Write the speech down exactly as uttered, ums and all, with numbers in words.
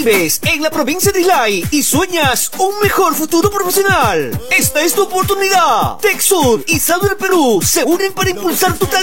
Vives en la provincia de Islay y sueñas un mejor futuro profesional. Esta es tu oportunidad. TechSud y Salud del Perú se unen para impulsar tu talento